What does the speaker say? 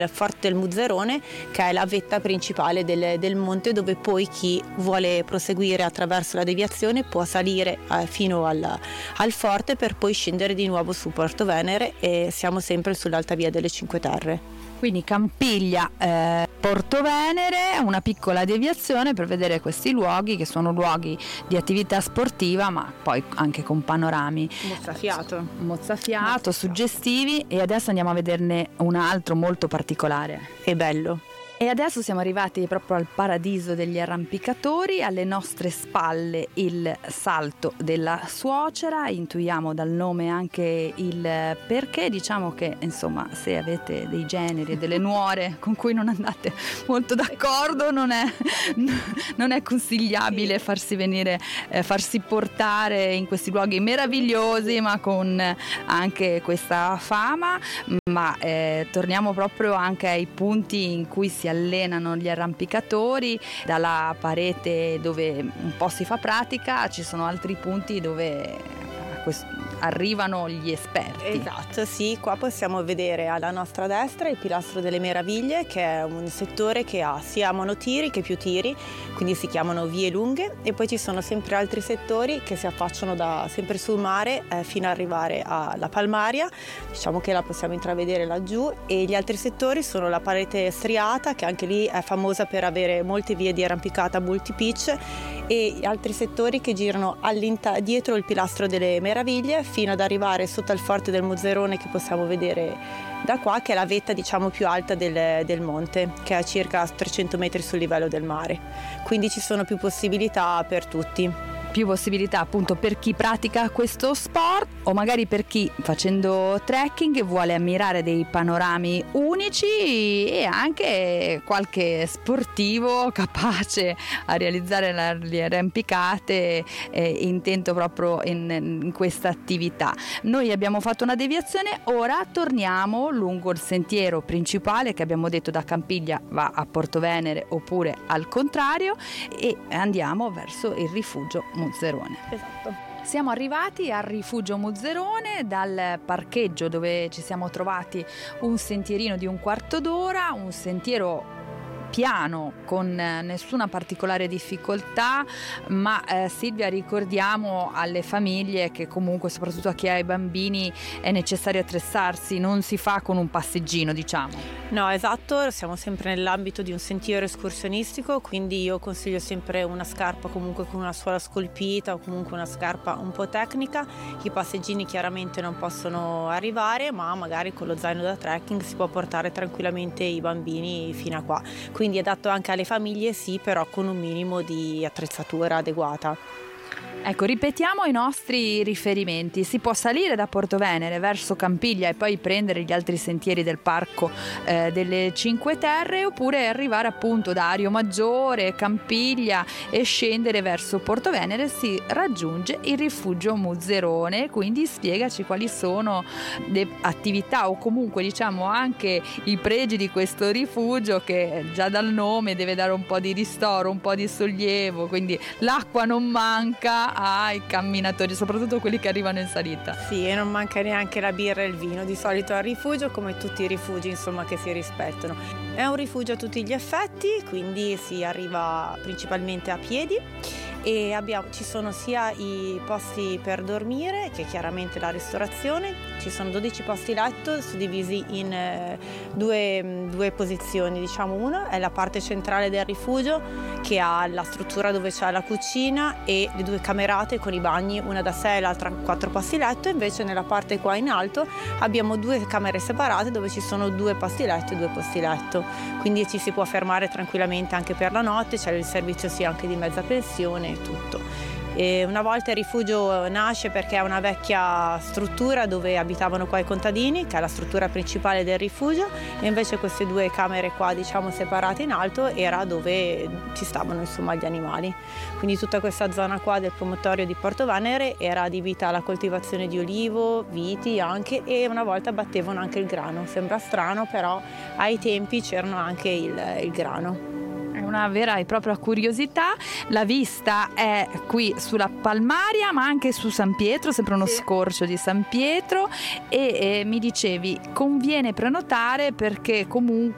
il Forte del Muzzerone, che è la vetta principale del monte, dove poi chi vuole proseguire attraverso la deviazione può salire fino al forte per poi scendere di nuovo su Porto Venere, e siamo sempre sull'Alta Via delle Cinque Terre. Quindi Campiglia, Porto Venere, una piccola deviazione per vedere questi luoghi che sono luoghi di attività sportiva, ma poi anche con panorami mozzafiato, suggestivi. E adesso andiamo a vederne un altro molto particolare È bello. E adesso siamo arrivati proprio al paradiso degli arrampicatori, alle nostre spalle il Salto della Suocera, intuiamo dal nome anche il perché. Diciamo che insomma, se avete dei generi e delle nuore con cui non andate molto d'accordo, non è consigliabile farsi portare in questi luoghi meravigliosi, ma con anche questa fama. Ma torniamo proprio anche ai punti in cui si allenano gli arrampicatori. Dalla parete dove un po' si fa pratica, ci sono altri punti dove arrivano gli esperti. Esatto, sì, qua possiamo vedere alla nostra destra il Pilastro delle Meraviglie, che è un settore che ha sia monotiri che più tiri, quindi si chiamano vie lunghe, e poi ci sono sempre altri settori che si affacciano sempre sul mare fino ad arrivare alla Palmaria, diciamo che la possiamo intravedere laggiù, e gli altri settori sono la parete striata, che anche lì è famosa per avere molte vie di arrampicata multi-pitch, e altri settori che girano dietro il Pilastro delle Meraviglie fino ad arrivare sotto al Forte del Muzzerone, che possiamo vedere da qua, che è la vetta diciamo più alta del monte, che è a circa 300 metri sul livello del mare, quindi ci sono più possibilità per tutti. Più possibilità appunto per chi pratica questo sport, o magari per chi facendo trekking vuole ammirare dei panorami unici, e anche qualche sportivo capace a realizzare le arrampicate intento proprio in questa attività. Noi abbiamo fatto una deviazione, ora torniamo lungo il sentiero principale che abbiamo detto da Campiglia va a Porto Venere, oppure al contrario, e andiamo verso il rifugio Muzzerone. Esatto. Siamo arrivati al rifugio Muzzerone. Dal parcheggio dove ci siamo trovati un sentierino di un quarto d'ora, un sentiero piano con nessuna particolare difficoltà, ma Silvia, ricordiamo alle famiglie che comunque, soprattutto a chi ha i bambini, è necessario attrezzarsi, non si fa con un passeggino, diciamo. No, esatto, siamo sempre nell'ambito di un sentiero escursionistico, quindi io consiglio sempre una scarpa comunque con una suola scolpita, o comunque una scarpa un po' tecnica. I passeggini chiaramente non possono arrivare, ma magari con lo zaino da trekking si può portare tranquillamente i bambini fino a qua, quindi è adatto anche alle famiglie, sì, però con un minimo di attrezzatura adeguata. Ecco, ripetiamo i nostri riferimenti. Si può salire da Porto Venere verso Campiglia e poi prendere gli altri sentieri del parco delle Cinque Terre, oppure arrivare appunto da Ario Maggiore, Campiglia, e scendere verso Porto Venere. Si raggiunge il rifugio Muzzerone. Quindi spiegaci quali sono le attività, o comunque diciamo anche i pregi di questo rifugio, che già dal nome deve dare un po' di ristoro, un po' di sollievo, quindi l'acqua non manca ai camminatori, soprattutto quelli che arrivano in salita. Sì, e non manca neanche la birra e il vino di solito al rifugio, come tutti i rifugi insomma che si rispettano. È un rifugio a tutti gli effetti, quindi si arriva principalmente a piedi, e ci sono sia i posti per dormire che chiaramente la ristorazione. Ci sono 12 posti letto suddivisi in due posizioni, diciamo. Una è la parte centrale del rifugio, che ha la struttura dove c'è la cucina e le due camerate con i bagni, una da sé e l'altra 4 posti letto. Invece nella parte qua in alto abbiamo 2 camere separate dove ci sono 2 posti letto e 2 posti letto, quindi ci si può fermare tranquillamente anche per la notte, c'è il servizio sia anche di mezza pensione e tutto. E una volta il rifugio nasce perché è una vecchia struttura dove abitavano qua i contadini, che è la struttura principale del rifugio, e invece queste 2 camere qua, diciamo separate in alto, era dove ci stavano insomma gli animali. Quindi tutta questa zona qua del promontorio di Porto Venere era adibita alla coltivazione di olivo, viti anche, e una volta battevano anche il grano. Sembra strano, però ai tempi c'erano anche il grano. È una vera e propria curiosità. La vista è qui sulla Palmaria, ma anche su San Pietro, sempre uno scorcio di San Pietro, e mi dicevi conviene prenotare perché comunque